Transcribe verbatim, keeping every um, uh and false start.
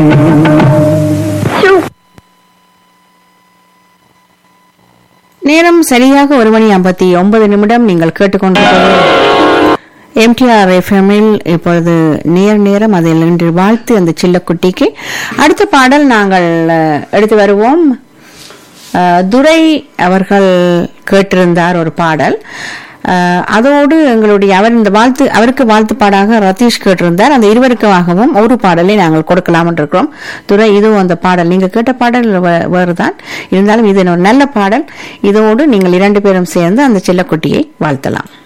நேரம் சரியாக ஒரு மணி ஐம்பத்தி ஒன்பது நிமிடம். நீங்கள் கேட்டுக்கொண்டிருப்பது எம்டிஆர் எஃப்எம்மில் இப்பொழுது நேர் நேரம். அதில் இன்று வாழ்த்து அந்த சில்லக்குட்டிக்கு. அடுத்த பாடல் நாங்கள் எடுத்து வருவோம். துரை அவர்கள் கேட்டிருந்தார் ஒரு பாடல். அதோடு எங்களுடைய அவர் இந்த வாழ்த்து அவருக்கு வாழ்த்து பாடாக ரதீஷ் கேட்டிருந்தார். அந்த இருவருக்காகவும் ஒரு பாடலை நாங்கள் கொடுக்கலாம் இருக்கிறோம். துரை, இதுவும் அந்த பாடல் நீங்க கேட்ட பாடல் வேறுதான் இருந்தாலும் இது ஒரு நல்ல பாடல். இதோடு நீங்கள் இரண்டு பேரும் சேர்ந்து அந்த செல்லக்குட்டியை வாழ்த்தலாம்.